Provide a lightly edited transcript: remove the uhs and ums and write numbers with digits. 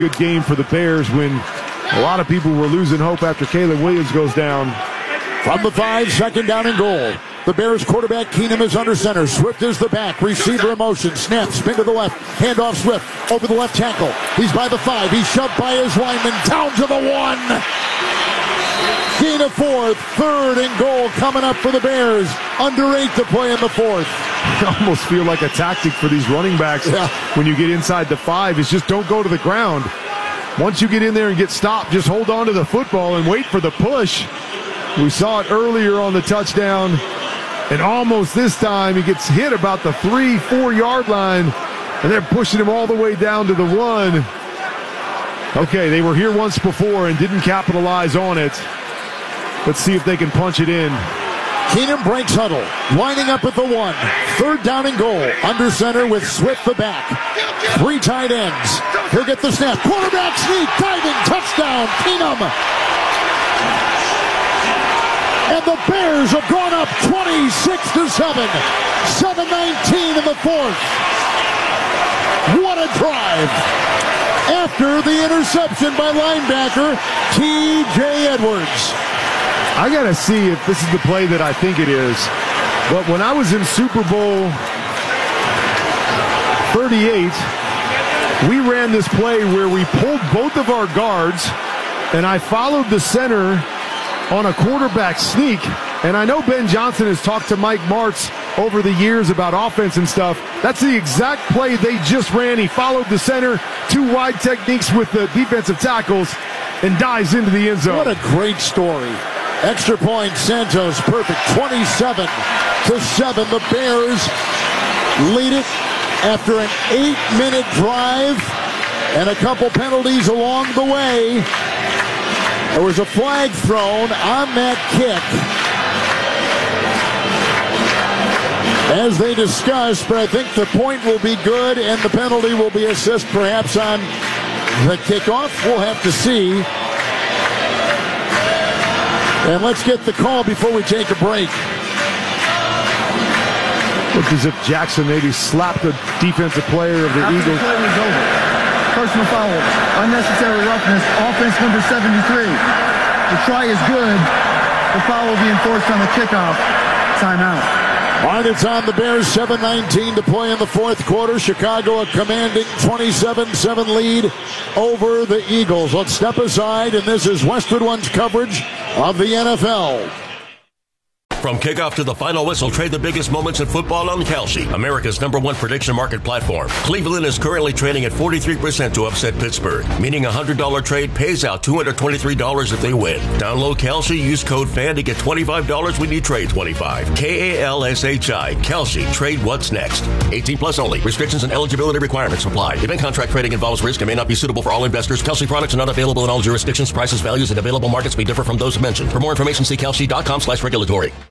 Good game for the Bears when a lot of people were losing hope after Caleb Williams goes down. From the 5, 2nd down and goal. The Bears quarterback Keenum is under center. Swift is the back. Receiver in motion. Snap. Spin to the left. Handoff Swift over the left tackle. He's by the 5. He's shoved by his lineman. Down to the 1. Gain of 4. 3rd and goal coming up for the Bears. Under 8 to play in the 4th. I almost feel like a tactic for these running backs when you get inside the 5 is just don't go to the ground. Once you get in there and get stopped, just hold on to the football and wait for the push. We saw it earlier on the touchdown, and almost this time he gets hit about the 3-4 yard line, and they're pushing him all the way down to the 1. Okay, they were here once before and didn't capitalize on it. Let's see if they can punch it in. Keenum breaks huddle, lining up at the 1. 3rd down and goal. Under center with Swift the back. 3 tight ends. He'll get the snap. Quarterback sneak, diving, touchdown, Keenum. And the Bears have gone up 26-7. 7-19 in the 4th. What a drive. After the interception by linebacker T.J. Edwards. I got to see if this is the play that I think it is. But when I was in Super Bowl 38, we ran this play where we pulled both of our guards, and I followed the center on a quarterback sneak. And I know Ben Johnson has talked to Mike Martz over the years about offense and stuff. That's the exact play they just ran. He followed the center, 2 wide techniques with the defensive tackles, and dives into the end zone. What a great story. Extra point, Santos, perfect. 27-7. The Bears lead it after an 8-minute drive and a couple penalties along the way. There was a flag thrown on that kick, as they discussed, but I think the point will be good and the penalty will be assist perhaps on the kickoff. We'll have to see. And let's get the call before we take a break. Looked as if Jackson maybe slapped the defensive player of the Eagles. The play was over. Personal foul. Unnecessary roughness. Offense number 73. The try is good. The foul will be enforced on the kickoff. Timeout. All right, it's on the Bears. 7:19 to play in the 4th quarter. Chicago a commanding 27-7 lead over the Eagles. Let's step aside, and this is Westwood One's coverage of the NFL. From kickoff to the final whistle, trade the biggest moments in football on Kalshi, America's #1 prediction market platform. Cleveland is currently trading at 43% to upset Pittsburgh, meaning a $100 trade pays out $223 if they win. Download Kalshi, use code FAN to get $25 when you trade 25. KALSHI, Kalshi, trade what's next. 18 plus only. Restrictions and eligibility requirements apply. Event contract trading involves risk and may not be suitable for all investors. Kalshi products are not available in all jurisdictions. Prices, values, and available markets may differ from those mentioned. For more information, see kalshi.com/regulatory.